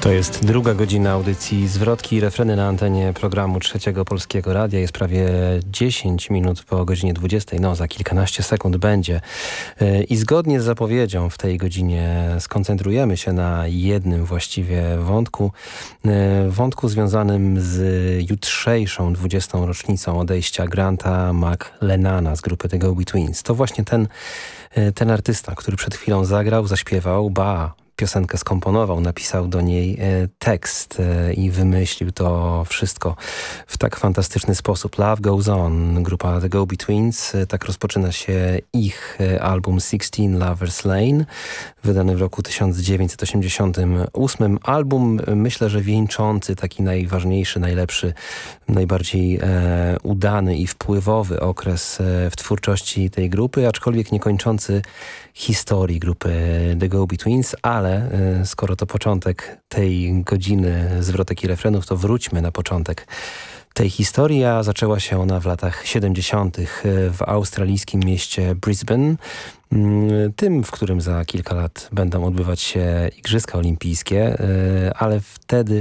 To jest druga godzina audycji Zwrotki i refreny na antenie programu Trzeciego Polskiego Radia. Jest prawie 10 minut po godzinie 20. No, za kilkanaście sekund będzie. I zgodnie z zapowiedzią w tej godzinie skoncentrujemy się na jednym właściwie wątku związanym z jutrzejszą 20. rocznicą odejścia Granta McLennana z grupy The Go-Betweens. To właśnie ten artysta, który przed chwilą zagrał, zaśpiewał, piosenkę skomponował, napisał do niej tekst i wymyślił to wszystko w tak fantastyczny sposób. Love Goes On, grupa The Go-Betweens. Tak rozpoczyna się ich album 16 Lovers Lane, wydany w roku 1988. Album, myślę, że wieńczący taki najważniejszy, najlepszy, najbardziej udany i wpływowy okres w twórczości tej grupy, aczkolwiek nie kończący historii grupy The Go-Betweens, ale skoro to początek tej godziny zwrotek i refrenów, to wróćmy na początek tej historii, a zaczęła się ona w latach 70. w australijskim mieście Brisbane, tym, w którym za kilka lat będą odbywać się Igrzyska Olimpijskie, ale wtedy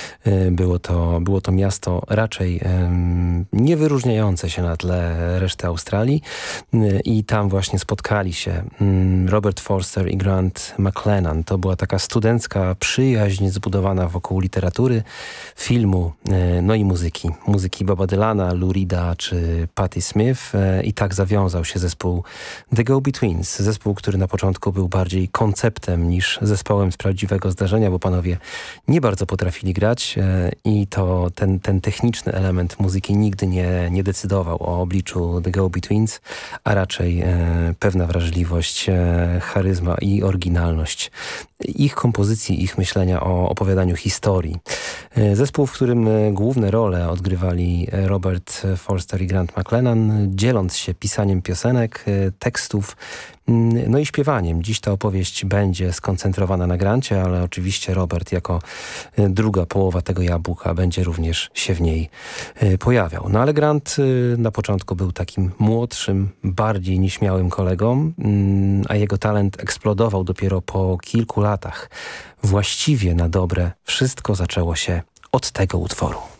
było to miasto raczej nie wyróżniające się na tle reszty Australii i tam właśnie spotkali się Robert Forster i Grant McLennan. To była taka studencka przyjaźń zbudowana wokół literatury, filmu, no i muzyki. Muzyki Boba Dylana, Lou Reeda czy Patti Smith i tak zawiązał się zespół The Go-Betweens. Zespół, który na początku był bardziej konceptem niż zespołem z prawdziwego zdarzenia, bo panowie nie bardzo potrafili grać i to ten techniczny element muzyki nigdy nie decydował o obliczu The Go-Betweens, a raczej pewna wrażliwość, charyzma i oryginalność ich kompozycji, ich myślenia o opowiadaniu historii. Zespół, w którym główne role odgrywali Robert Forster i Grant McLennan, dzieląc się pisaniem piosenek, tekstów, no i śpiewaniem. Dziś ta opowieść będzie skoncentrowana na Grancie, ale oczywiście Robert jako druga połowa tego jabłka będzie również się w niej pojawiał. No ale Grant na początku był takim młodszym, bardziej nieśmiałym kolegą, a jego talent eksplodował dopiero po kilku latach. Właściwie na dobre wszystko zaczęło się od tego utworu.